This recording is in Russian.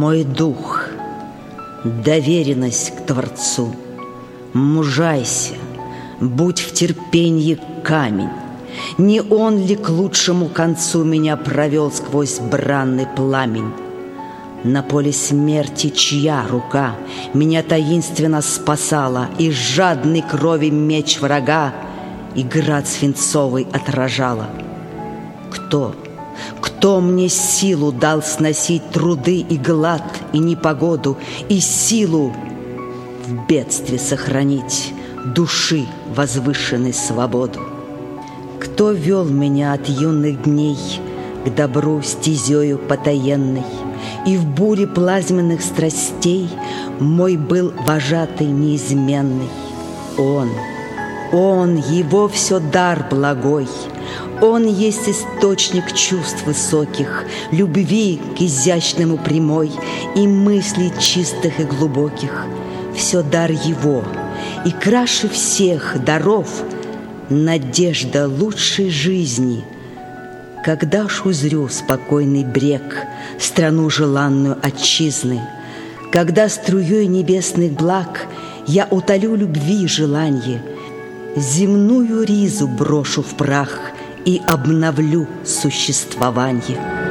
Мой дух, доверенность к Творцу, мужайся, будь в терпенье камень. Не он ли к лучшему концу меня провел сквозь бранный пламень? На поле смерти чья рука меня таинственно спасала, и жадной крови меч врага и град свинцовый отражала? Кто мне силу дал сносить труды и глад, и непогоду, и силу в бедстве сохранить души возвышенной свободу? Кто вел меня от юных дней к добру стезею потаенной, и в буре плазменных страстей мой был вожатый неизменный? Он, его все дар благой, он есть источник чувств высоких, любви к изящному прямой и мыслей чистых и глубоких. Все дар его, и краше всех даров надежда лучшей жизни. Когда ж узрю спокойный брег, страну желанную отчизны, когда струей небесных благ я утолю любви желанье, земную ризу брошу в прах и обновлю существование.